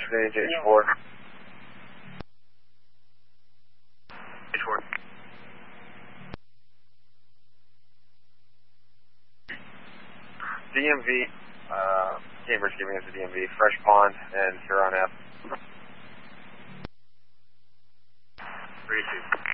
Exchange H4. H4. DMV, Cambridge giving us a DMV, Fresh Pond and Huron Ave. 32.